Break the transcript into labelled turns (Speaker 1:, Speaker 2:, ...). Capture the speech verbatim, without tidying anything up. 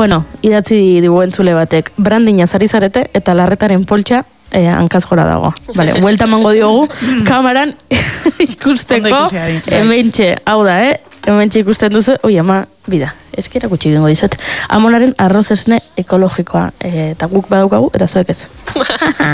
Speaker 1: Bueno, idatzi digu entzule batek, brandina zari zarete eta larretaren poltsa eh, hankaz gora dago. Vale, buelta mango diogu, kamaran ikusteko, hementxe, hau da, eh? Hementxe ikusten duzu, oi ama, bida, eskera gutxi gengo dizut. Amonaren arroz esne ekologikoa, eh, eta guk badaukagu, eta zoek ez.